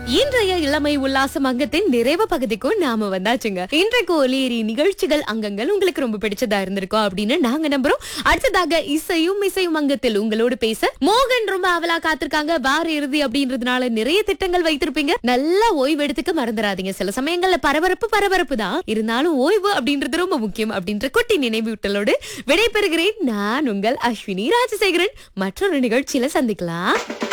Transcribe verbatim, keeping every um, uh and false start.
இன்றைய இளமை உல்லாசம் அங்கத்தின் நிறைவு பகுதிக்கும் நாம வந்தாச்சுங்க. இன்றைக்கு ஒலியேரி நிகழ்ச்சிகள் அங்கங்கள் உங்களுக்கு ரொம்ப பிடிச்சதா இருந்திருக்கும் அப்படின்னு நாங்க நம்புறோம். அடுத்ததாக இசையும் இசையும் அங்கத்தில் உங்களோடு பேச மோகன் ரொம்ப ஆவலா காத்திருக்காங்க. வார இறுதி அப்படின்றதுனால நிறைய திட்டங்கள் வைத்திருப்பீங்க. நல்லா ஓய்வு எடுத்துக்க மறந்துடாதீங்க. சில சமயங்கள்ல பரபரப்பு பரபரப்பு தான் இருந்தாலும் ஓய்வு அப்படின்றது ரொம்ப முக்கியம் அப்படின்ற குட்டி நினைவூட்டலோடு விடைபெறுகிறேன். நான் உங்கள் அஸ்வினி ராஜசேகரன். மற்றொரு நிகழ்ச்சியில சந்திக்கலாம்.